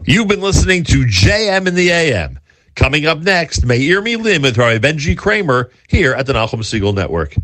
You've been listening to JM in the AM. Coming up next, Meir Milim with Rabbi Benji Kramer here at the Nachum Segal Network.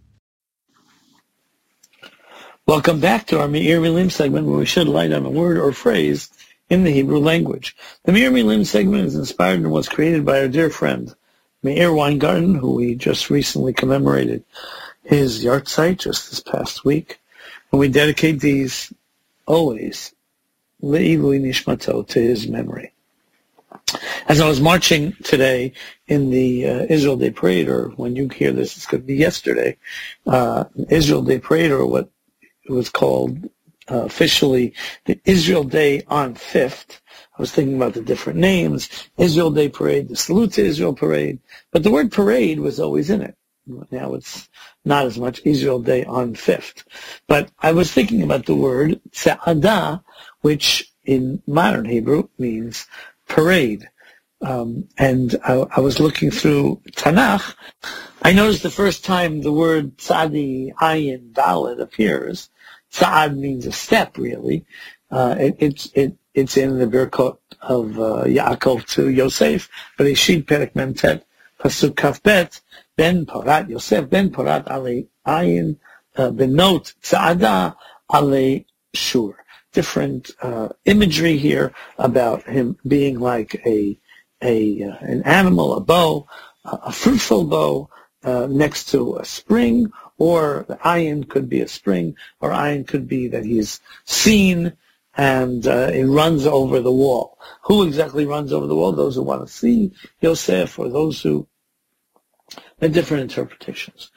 Welcome back to our Meir Milim segment, where we shed light on a word or phrase in the Hebrew language. The Meir Milim segment is inspired and was created by our dear friend, Meir Weingarten, who we just recently commemorated his yahrzeit just this past week. And we dedicate these always Le'ilui Nishmato, to his memory. As I was marching today in the Israel Day Parade, or when you hear this, it's going to be yesterday, Israel Day Parade, or what it was called officially the Israel Day on 5th. I was thinking about the different names, Israel Day Parade, the Salute to Israel Parade, but the word parade was always in it. Now it's not as much Israel Day on 5th. But I was thinking about the word Tza'adah, which in modern Hebrew means parade. And I was looking through Tanakh. I noticed the first time the word Tzadi Ayin Dalet appears. Tzad means a step, really. It's in the Birkot of Yaakov to Yosef, but Bereshit Perek Memtet Pasuk Kaf Bet, Ben Porat Yosef, Ben Porat Ale Ayin, Benot Tza'ada Ale Shur. Different imagery here about him being like an animal, a bow, a fruitful bow next to a spring, or the ayin could be a spring, or ayin could be that he's seen and it runs over the wall. Who exactly runs over the wall? Those who want to see Yosef, or those who... There are different interpretations.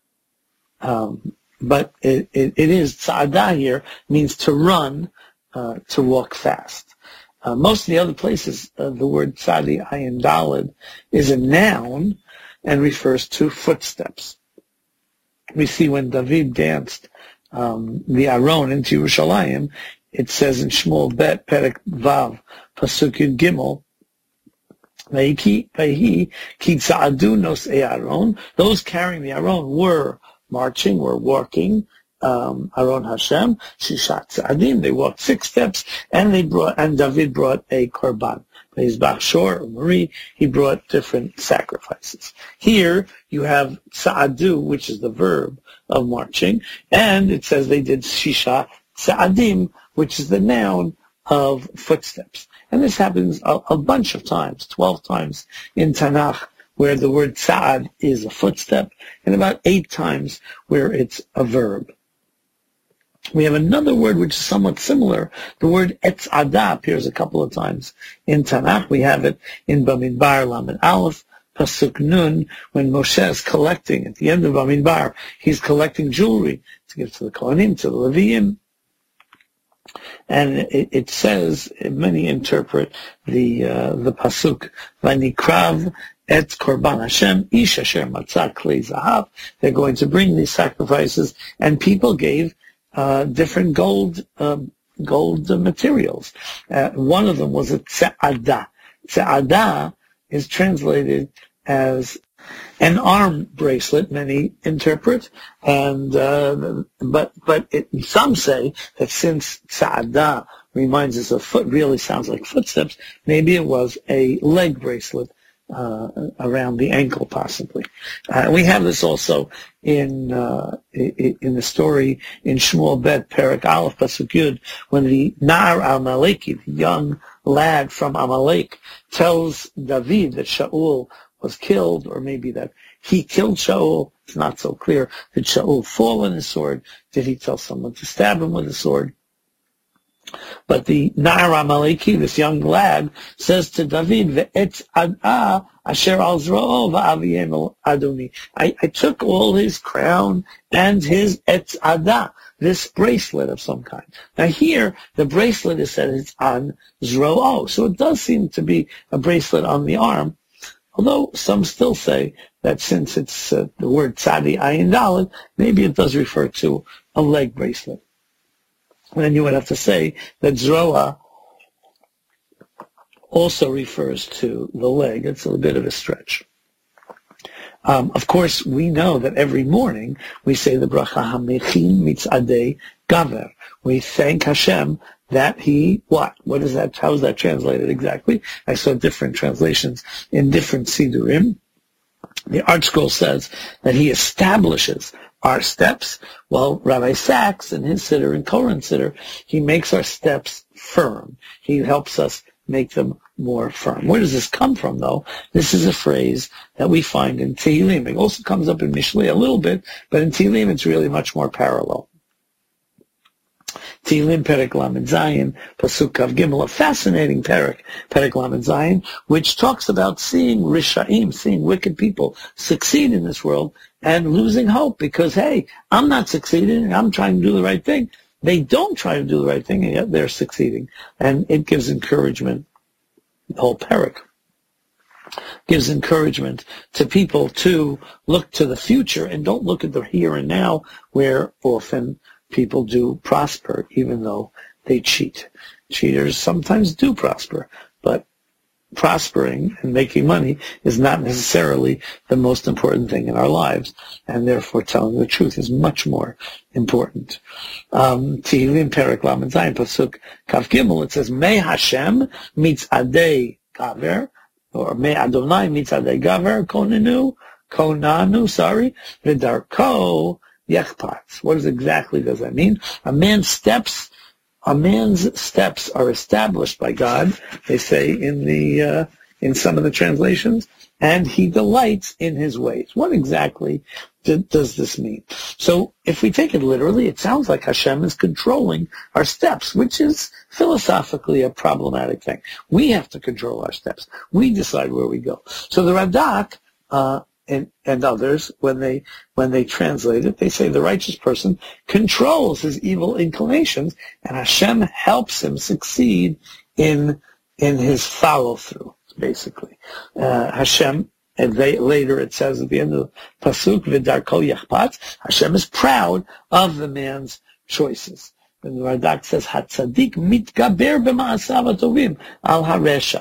But it is, tza'adah here means to run, to walk fast. Most of the other places, the word tzadi ayin daled is a noun and refers to footsteps. We see when David danced the Aron into Yerushalayim, it says in Shmuel Bet Perek Vav Pasuk Yud Gimel, Vayhi ki tza'adu nosei Aron. Those carrying the Aron were marching, were walking. Aron Hashem, Shishat Tza'adim. They walked 6 steps, and David brought a korban. Mizbach Shor or Marie, he brought different sacrifices. Here you have Tza'adu, which is the verb of marching, and it says they did Shisha Tza'adim, which is the noun of footsteps. And this happens a bunch of times, 12 times in Tanakh, where the word Tza'ad is a footstep, and about 8 times where it's a verb. We have another word which is somewhat similar. The word etz'adah appears a couple of times in Tanakh. We have it in Bamidbar Lamed Aleph, Pasuk Nun, when Moshe is collecting, at the end of Bamidbar, he's collecting jewelry to give to the Kohanim, to the Leviim. And it says, many interpret the Pasuk, Vanikrav et Korban Hashem, Ish Asher Matzah Klei Zahav. They're going to bring these sacrifices, and people gave different gold materials. One of them was a tza'adah. Tza'adah is translated as an arm bracelet, many interpret, and but some say that since tza'adah reminds us of foot, really sounds like footsteps, maybe it was a leg bracelet around the ankle, possibly. We have this also in the story in Shmuel Bet Perek Aleph Pasuk Yud, when the Nar Amaleki, the young lad from Amalek, tells David that Shaul was killed, or maybe that he killed Shaul. It's not so clear. Did Shaul fall on his sword? Did he tell someone to stab him with a sword? But the Nar Amaleki, this young lad, says to David, "Ve'etz ad'ah asher al zro'o va'aviyem adoni." I took all his crown and his etz adah, this bracelet of some kind. Now here, the bracelet is said it's on zro'o, so it does seem to be a bracelet on the arm. Although some still say that since it's the word tzadi ayin daled, maybe it does refer to a leg bracelet. And then you would have to say that zroa also refers to the leg. It's a bit of a stretch. Of course, we know that every morning we say the bracha hamechin mitzadei gaver. We thank Hashem that he, what? What is that? How is that translated exactly? I saw different translations in different Sidurim. The Art Scroll says that he establishes our steps, while Rabbi Sachs in his Siddur and Koren Siddur, he makes our steps firm. He helps us make them more firm. Where does this come from, though? This is a phrase that we find in Tehillim. It also comes up in Mishlei a little bit, but in Tehillim it's really much more parallel. Tehillim Perek Lamed Zayin, Pasuk Kav Gimel, a fascinating Perek Lamed Zayin, which talks about seeing Rishaim, seeing wicked people succeed in this world and losing hope because, hey, I'm not succeeding and I'm trying to do the right thing. They don't try to do the right thing and yet they're succeeding. And it gives encouragement. The whole Perek gives encouragement to people to look to the future and don't look at the here and now where often people do prosper, even though they cheat. Cheaters sometimes do prosper, but prospering and making money is not necessarily the most important thing in our lives, and therefore telling the truth is much more important. Tehillim Perek Lamed Zayin Pasuk Kaf Gimel, it says, May Hashem mitzadei gaver, or May Adonai mitzadei gaver, konanu, v'darko Yechpatz. What exactly does that mean? A man's steps are established by God, they say in some of the translations, and he delights in his ways. What exactly does this mean? So if we take it literally, it sounds like Hashem is controlling our steps, which is philosophically a problematic thing. We have to control our steps. We decide where we go. So the Radak, and others, when they translate it, they say the righteous person controls his evil inclinations, and Hashem helps him succeed in his follow-through, basically. Hashem, and later it says at the end of the Pasuk, V'darko Yachpatz, Hashem is proud of the man's choices. And the Radak says, Hatzadik mitgaber b'ma'asav hatovim al haresha.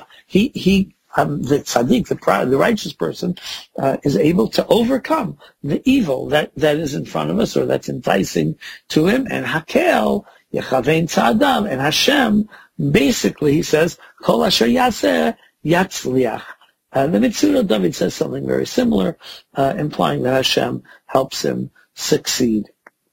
The tzaddik, the righteous person, is able to overcome the evil that is in front of us or that's enticing to him. And Hakel, Yechavein Tzadam, and Hashem, basically, he says, Kol asher yaseh yatzliach. The Mitzvah David says something very similar, implying that Hashem helps him succeed.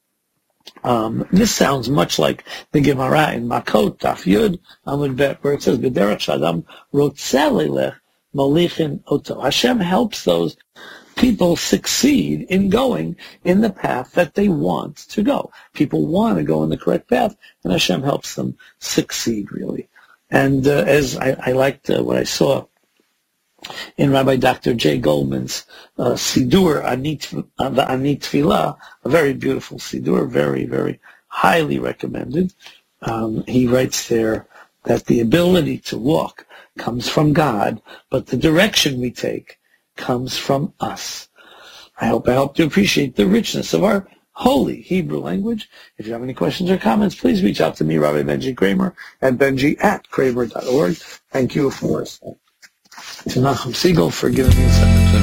This sounds much like the Gemara in Makot, Taf Yud, Amud Bet, where it says, B'derech shadam rotzeh lelech molichin oto. Hashem helps those people succeed in going in the path that they want to go. People want to go in the correct path, and Hashem helps them succeed, really. And as I liked what I saw in Rabbi Dr. J. Goldman's Sidur, the Ani Tfilah, a very beautiful Sidur, very, very highly recommended. He writes there that the ability to walk comes from God, but the direction we take comes from us. I hope I helped you appreciate the richness of our holy Hebrew language. If you have any questions or comments, please reach out to me, Rabbi Benji Kramer, at benji@kramer.org. Thank you, of course, to Nachum Siegel for giving me this opportunity.